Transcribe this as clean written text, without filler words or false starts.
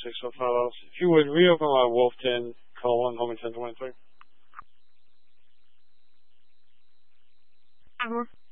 605. If you would reopen my Wolf 10, call 1, Homing 1023.